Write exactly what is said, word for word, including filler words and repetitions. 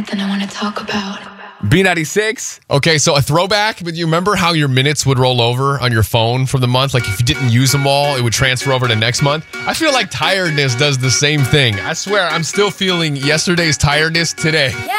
Then I want to talk about. B ninety-six. Okay, so a throwback, but you remember how your minutes would roll over on your phone from the month? Like if you didn't use them all, it would transfer over to next month. I feel like tiredness does the same thing. I swear, I'm still feeling yesterday's tiredness today. Yeah.